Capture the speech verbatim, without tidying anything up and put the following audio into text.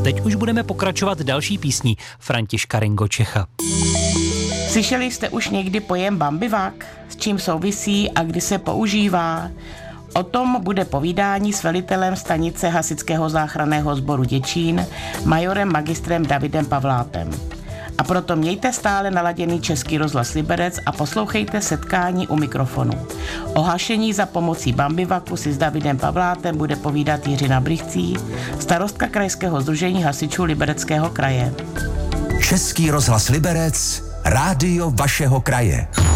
teď už budeme pokračovat další písní Františka Ringo Čecha. Slyšeli jste už někdy pojem bambivák? S čím souvisí a kdy se používá? O tom bude povídání s velitelem stanice Hasičského záchranného sboru Děčín, majorem magistrem Davidem Pavlátem. A proto mějte stále naladěný Český rozhlas Liberec a poslouchejte setkání u mikrofonu. O hašení za pomocí bambivaku si s Davidem Pavlátem bude povídat Jiřina Brichcí, starostka Krajského sdružení hasičů Libereckého kraje. Český rozhlas Liberec, rádio vašeho kraje.